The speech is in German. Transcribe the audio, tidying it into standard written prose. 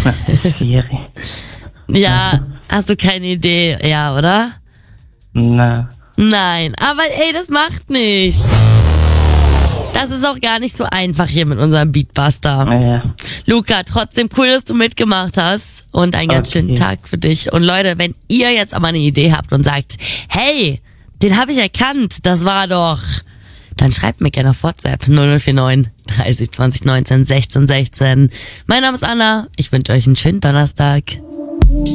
Siri. Ja, hast du keine Idee, ja, oder? Na. Nein, aber ey, das macht nichts. Das ist auch gar nicht so einfach hier mit unserem Beatbuster. Ja. Luca, trotzdem cool, dass du mitgemacht hast und einen ganz schönen Tag für dich. Und Leute, wenn ihr jetzt aber eine Idee habt und sagt, hey, den habe ich erkannt, das war doch, dann schreibt mir gerne auf WhatsApp 0049 30 20 19 16 16. Mein Name ist Anna, ich wünsche euch einen schönen Donnerstag.